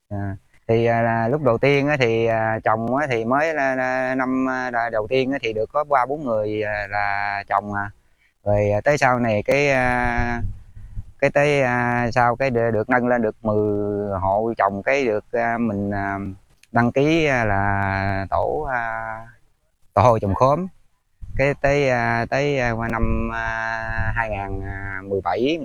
À, thì lúc đầu tiên á, thì trồng á, thì mới năm đầu tiên á, thì được có 3 4 người là trồng rồi tới sau này cái tới sau cái được nâng lên được 10 hộ trồng cái được mình đăng ký là tổ hội trồng khóm cái qua năm 2017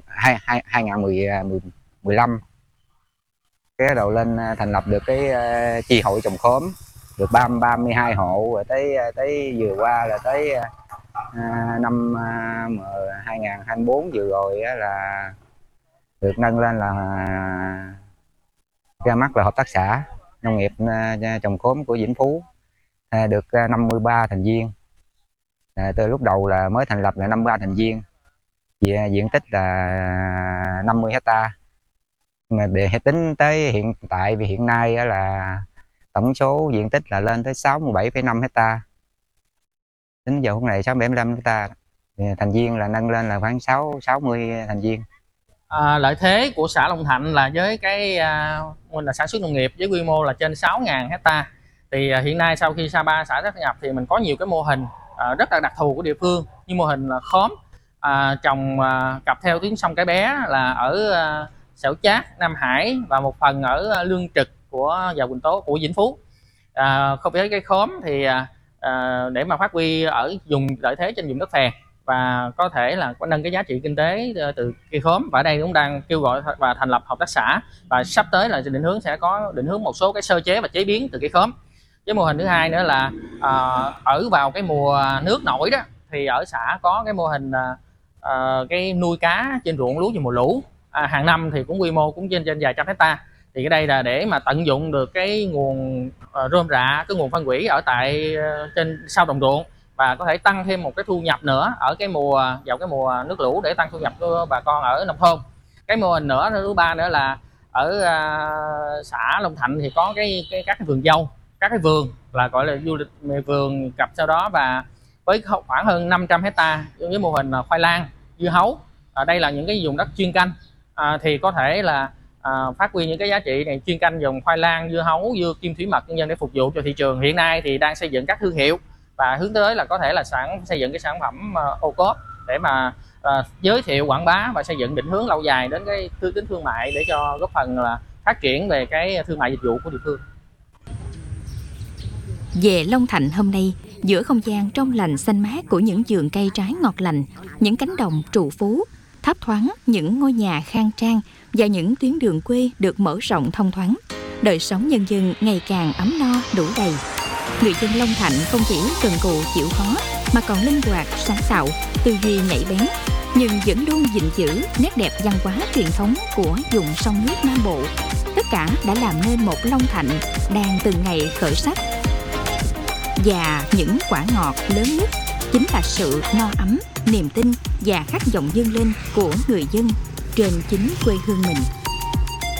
2015 cái bắt đầu lên thành lập được cái chi hội trồng khóm được 32 hộ rồi tới vừa qua là tới năm 2024 vừa rồi á, là được nâng lên là ra mắt là hợp tác xã nông nghiệp trồng khóm của Vĩnh Phú, được 53 thành viên. Từ lúc đầu là mới thành lập là 53 thành viên, diện tích là 50 hecta, mà để tính tới hiện tại vì hiện nay là tổng số diện tích là lên tới 67,5 hecta, tính giờ hôm nay 67,5 hecta, thành viên là nâng lên là khoảng 60 thành viên. Lợi thế của xã Long Thạnh là với cái mô hình là sản xuất nông nghiệp với quy mô là trên 6.000 hecta. Thì hiện nay sau khi Sapa xã sáp nhập thì mình có nhiều cái mô hình rất là đặc thù của địa phương, như mô hình là khóm trồng cặp theo tuyến sông Cái Bé là ở Xẻo Chát, Nam Hải và một phần ở Lương Trực của Giàu Quỳnh Tố của Vĩnh Phú. Không với cái khóm thì để mà phát huy ở dùng lợi thế trên vùng đất phèn và có thể là có nâng cái giá trị kinh tế từ cây khóm, và ở đây cũng đang kêu gọi và thành lập hợp tác xã, và sắp tới là định hướng sẽ có định hướng một số cái sơ chế và chế biến từ cây khóm. Với mô hình thứ hai nữa là ở vào cái mùa nước nổi đó thì ở xã có cái mô hình cái nuôi cá trên ruộng lúa vào mùa lũ, hàng năm thì cũng quy mô cũng trên vài trăm hecta. Thì cái đây là để mà tận dụng được cái nguồn rơm rạ, cái nguồn phân hủy ở tại trên sau đồng ruộng, và có thể tăng thêm một cái thu nhập nữa ở cái vào cái mùa nước lũ để tăng thu nhập của bà con ở nông thôn. Cái mô hình nữa thứ ba nữa là ở xã Long Thạnh thì có các cái vườn dâu, các cái vườn là gọi là du lịch vườn cặp sau đó, và với khoảng hơn 500 hecta với mô hình là khoai lang, dưa hấu. Đây là những cái vùng đất chuyên canh, thì có thể là phát huy những cái giá trị này, chuyên canh dòng khoai lang, dưa hấu, dưa kim thủy mật nhân dân để phục vụ cho thị trường. Hiện nay thì đang xây dựng các thương hiệu và hướng tới là có thể là xây dựng cái sản phẩm ô cốp để mà giới thiệu quảng bá và xây dựng định hướng lâu dài đến cái tính thương mại để cho góp phần là phát triển về cái thương mại dịch vụ của địa phương. Về Long Thạnh hôm nay, giữa không gian trong lành xanh mát của những vườn cây trái ngọt lành, những cánh đồng trù phú, thấp thoáng những ngôi nhà khang trang và những tuyến đường quê được mở rộng thông thoáng, đời sống nhân dân ngày càng ấm no đủ đầy. Người dân Long Thạnh không chỉ cần cù chịu khó mà còn linh hoạt, sáng tạo, tư duy nhạy bén, nhưng vẫn luôn gìn giữ nét đẹp văn hóa truyền thống của vùng sông nước Nam Bộ. Tất cả đã làm nên một Long Thạnh đang từng ngày khởi sắc. Và những quả ngọt lớn nhất chính là sự no ấm, niềm tin và khát vọng vươn lên của người dân trên chính quê hương mình.